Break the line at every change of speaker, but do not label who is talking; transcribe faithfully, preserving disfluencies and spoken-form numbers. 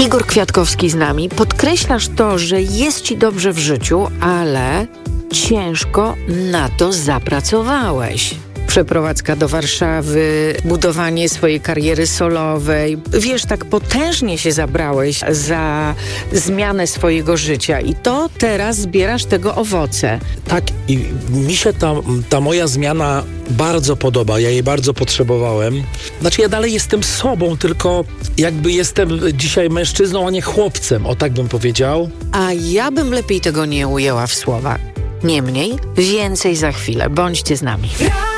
Igor Kwiatkowski z nami. Podkreślasz to, że jest ci dobrze w życiu, ale ciężko na to zapracowałeś. Przeprowadzka do Warszawy, budowanie swojej kariery solowej. Wiesz, tak potężnie się zabrałeś za zmianę swojego życia i to teraz zbierasz tego owoce.
Tak, i mi się ta, ta moja zmiana bardzo podoba, ja jej bardzo potrzebowałem. Znaczy ja dalej jestem sobą, tylko jakby jestem dzisiaj mężczyzną, a nie chłopcem, o tak bym powiedział.
A ja bym lepiej tego nie ujęła w słowach. Niemniej, więcej za chwilę. Bądźcie z nami.